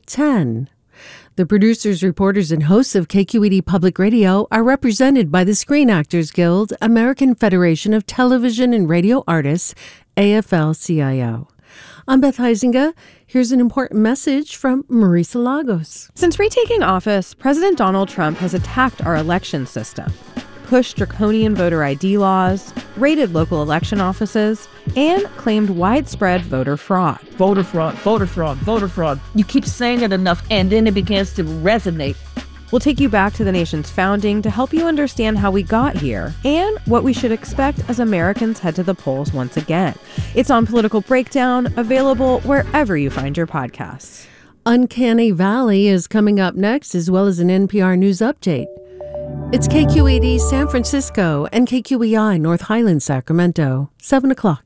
10. The producers, reporters, and hosts of KQED Public Radio are represented by the Screen Actors Guild, American Federation of Television and Radio Artists, AFL-CIO. I'm Beth Heisinger. Here's an important message from Marisa Lagos. Since retaking office, President Donald Trump has attacked our election system, pushed draconian voter ID laws, raided local election offices, and claimed widespread voter fraud. Voter fraud, voter fraud, voter fraud. You keep saying it enough, and then it begins to resonate. We'll take you back to the nation's founding to help you understand how we got here and what we should expect as Americans head to the polls once again. It's on Political Breakdown, available wherever you find your podcasts. Uncanny Valley is coming up next, as well as an NPR News update. It's KQED San Francisco and KQEI North Highlands, Sacramento, 7 o'clock.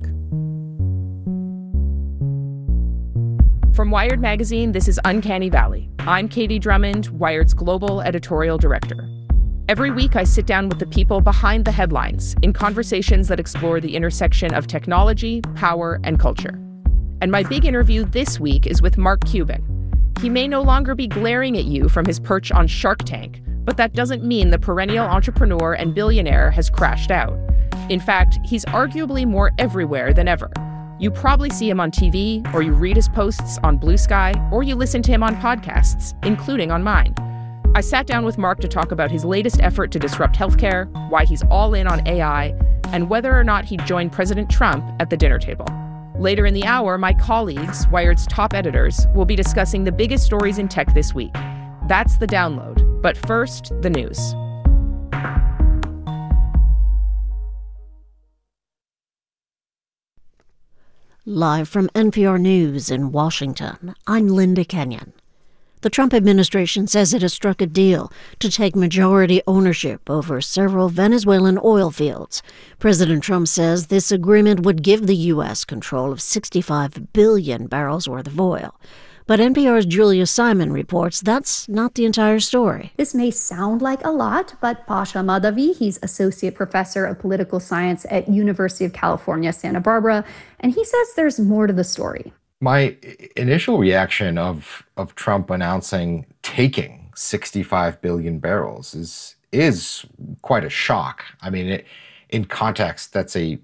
From Wired Magazine, this is Uncanny Valley. I'm Katie Drummond, Wired's global editorial director. Every week, I sit down with the people behind the headlines in conversations that explore the intersection of technology, power, and culture. And my big interview this week is with Mark Cuban. He may no longer be glaring at you from his perch on Shark Tank, but that doesn't mean the perennial entrepreneur and billionaire has crashed out. In fact, he's arguably more everywhere than ever. You probably see him on TV, or you read his posts on Blue Sky, or you listen to him on podcasts, including on mine. I sat down with Mark to talk about his latest effort to disrupt healthcare, why he's all in on AI, and whether or not he'd join President Trump at the dinner table. Later in the hour, my colleagues, Wired's top editors, will be discussing the biggest stories in tech this week. That's The Download. But first, the news. Live from NPR News in Washington, I'm Linda Kenyon. The Trump administration says it has struck a deal to take majority ownership over several Venezuelan oil fields. President Trump says this agreement would give the U.S. control of 65 billion barrels worth of oil. But NPR's Julia Simon reports that's not the entire story. This may sound like a lot, but Pasha Mahdavi, he's associate professor of political science at University of California, Santa Barbara, and he says there's more to the story. My initial reaction of Trump announcing taking 65 billion barrels is quite a shock. I mean, in context, that's a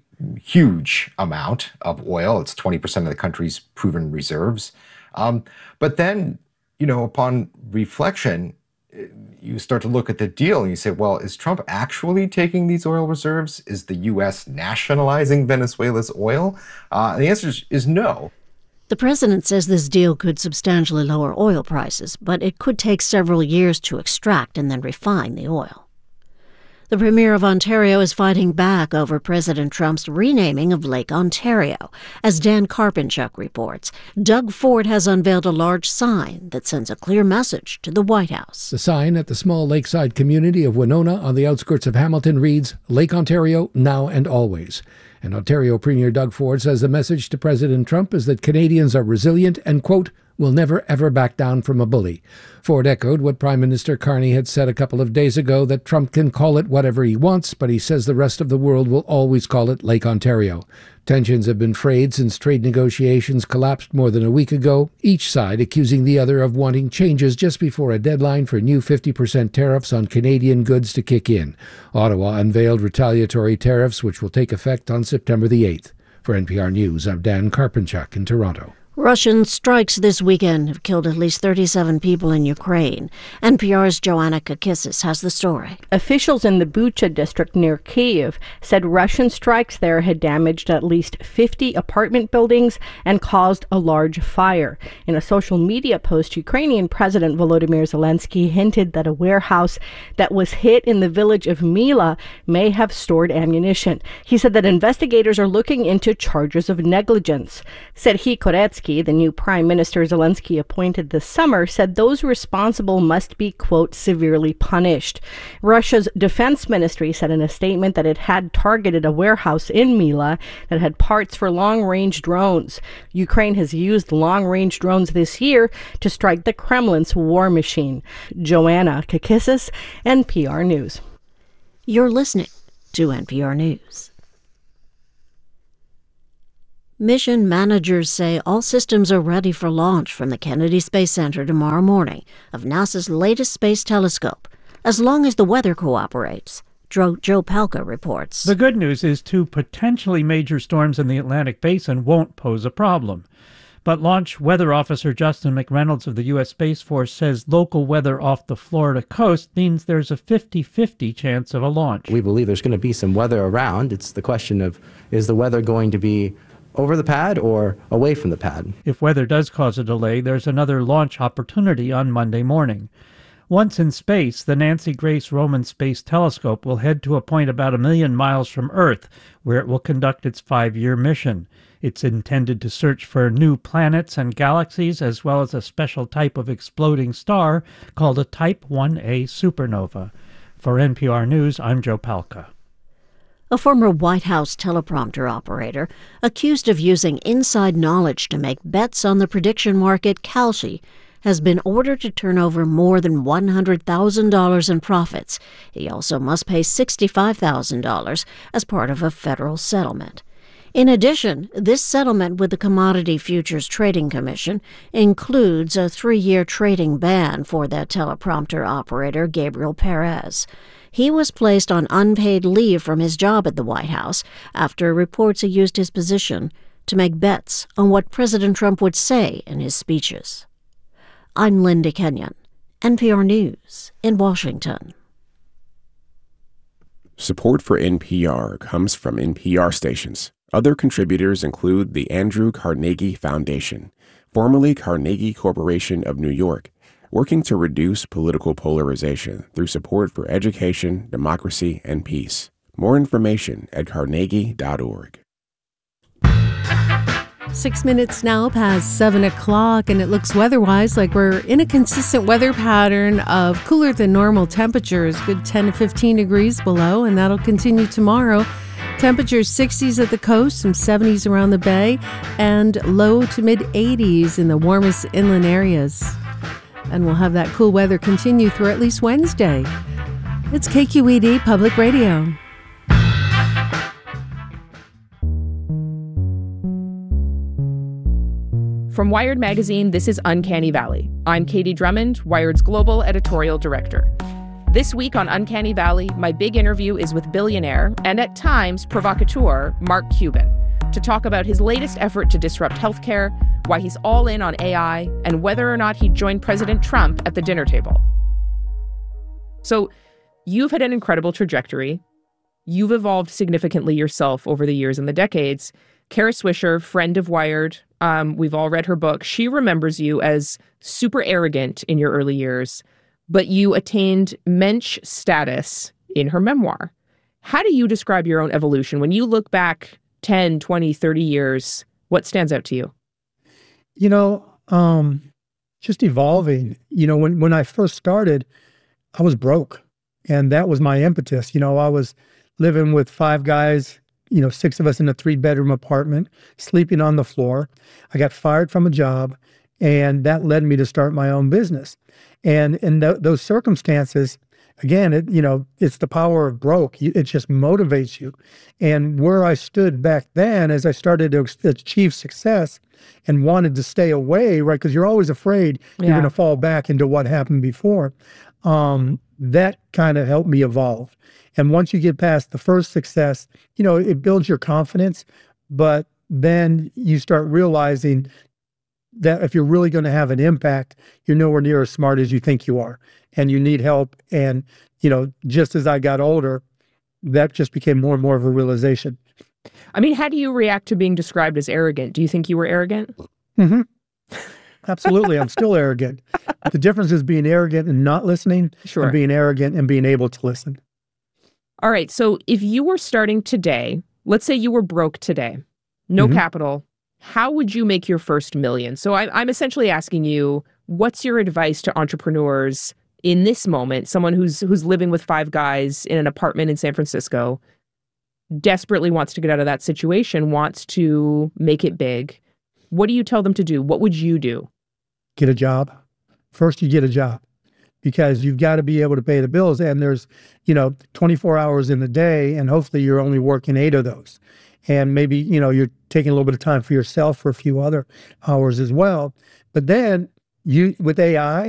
huge amount of oil. It's 20% of the country's proven reserves. But then, upon reflection, you start to look at the deal and you say, well, is Trump actually taking these oil reserves? Is the U.S. nationalizing Venezuela's oil? The answer is no. The president says this deal could substantially lower oil prices, but it could take several years to extract and then refine the oil. The Premier of Ontario is fighting back over President Trump's renaming of Lake Ontario. As Dan Karpinchuk reports, Doug Ford has unveiled a large sign that sends a clear message to the White House. The sign at the small lakeside community of Winona on the outskirts of Hamilton reads, Lake Ontario, now and always. And Ontario Premier Doug Ford says the message to President Trump is that Canadians are resilient and, quote, will never ever back down from a bully. Ford echoed what Prime Minister Carney had said a couple of days ago, that Trump can call it whatever he wants, but he says the rest of the world will always call it Lake Ontario. Tensions have been frayed since trade negotiations collapsed more than a week ago, each side accusing the other of wanting changes just before a deadline for new 50% tariffs on Canadian goods to kick in. Ottawa unveiled retaliatory tariffs which will take effect on September the 8th. For NPR News, I'm Dan Karpinchuk in Toronto. Russian strikes this weekend have killed at least 37 people in Ukraine. NPR's Joanna Kakissis has the story. Officials in the Bucha district near Kyiv said Russian strikes there had damaged at least 50 apartment buildings and caused a large fire. In a social media post, Ukrainian President Volodymyr Zelensky hinted that a warehouse that was hit in the village of Mila may have stored ammunition. He said that investigators are looking into charges of negligence. Serhiy Koretsky, the new prime minister Zelensky appointed this summer, said those responsible must be, quote, severely punished. Russia's defense ministry said in a statement that it had targeted a warehouse in Mila that had parts for long-range drones. Ukraine has used long-range drones this year to strike the Kremlin's war machine. Joanna Kakissis, NPR News. You're listening to NPR News. Mission managers say all systems are ready for launch from the Kennedy Space Center tomorrow morning of NASA's latest space telescope, as long as the weather cooperates. Joe Palca reports. The good news is 2 potentially major storms in the Atlantic Basin won't pose a problem. But Launch Weather Officer Justin McReynolds of the U.S. Space Force says local weather off the Florida coast means there's a 50-50 chance of a launch. We believe there's going to be some weather around. It's the question of, is the weather going to be over the pad or away from the pad? If weather does cause a delay, there's another launch opportunity on Monday morning. Once in space, the Nancy Grace Roman Space Telescope will head to a point about 1 million miles from Earth, where it will conduct its 5-year mission. It's intended to search for new planets and galaxies, as well as a special type of exploding star called a Type 1a supernova. For NPR News, I'm Joe Palca. A former White House teleprompter operator accused of using inside knowledge to make bets on the prediction market Kalshi has been ordered to turn over more than $100,000 in profits. He also must pay $65,000 as part of a federal settlement. In addition, this settlement with the Commodity Futures Trading Commission includes a 3-year trading ban for that teleprompter operator, Gabriel Perez. He was placed on unpaid leave from his job at the White House after reports he used his position to make bets on what President Trump would say in his speeches. I'm Linda Kenyon, NPR News in Washington. Support for NPR comes from NPR stations. Other contributors include the Andrew Carnegie Foundation, formerly Carnegie Corporation of New York, working to reduce political polarization through support for education, democracy, and peace. More information at carnegie.org. 6 minutes now past 7 o'clock, and it looks weather-wise like we're in a consistent weather pattern of cooler than normal temperatures, good 10 to 15 degrees below, and that'll continue tomorrow. Temperatures 60s at the coast, some 70s around the bay, and low to mid 80s in the warmest inland areas. And we'll have that cool weather continue through at least Wednesday. It's KQED Public Radio. From Wired Magazine, this is Uncanny Valley. I'm Katie Drummond, Wired's global editorial director. This week on Uncanny Valley, my big interview is with billionaire and at times provocateur Mark Cuban to talk about his latest effort to disrupt healthcare, why he's all in on AI, and whether or not he'd join President Trump at the dinner table. So, you've had an incredible trajectory. You've evolved significantly yourself over the years and the decades. Kara Swisher, friend of Wired, we've all read her book. She remembers you as super arrogant in your early years, but you attained mensch status in her memoir. How do you describe your own evolution? When you look back 10, 20, 30 years, what stands out to you? Just evolving. When I first started, I was broke, and that was my impetus. I was living with 5 guys, 6 of us in a 3-bedroom apartment, sleeping on the floor. I got fired from a job, and that led me to start my own business. And in those circumstances, again, it's the power of broke. It just motivates you. And where I stood back then, as I started to achieve success and wanted to stay away, right, because you're always afraid you're going to fall back into what happened before, that kind of helped me evolve. And once you get past the first success, it builds your confidence, but then you start realizing that if you're really going to have an impact, you're nowhere near as smart as you think you are, and you need help. And, just as I got older, that just became more and more of a realization. I mean, how do you react to being described as arrogant? Do you think you were arrogant? Mm-hmm. Absolutely. I'm still arrogant. The difference is being arrogant and not listening, and being arrogant and being able to listen. All right. So if you were starting today, let's say you were broke today, no capital, how would you make your first million? So I'm essentially asking you, what's your advice to entrepreneurs in this moment? Someone who's living with 5 guys in an apartment in San Francisco, desperately wants to get out of that situation, wants to make it big. What do you tell them to do? What would you do? Get a job. First, you get a job, because you've got to be able to pay the bills. And there's, 24 hours in the day, and hopefully you're only working 8 of those. and maybe, you're taking a little bit of time for yourself for a few other hours as well. But then with AI,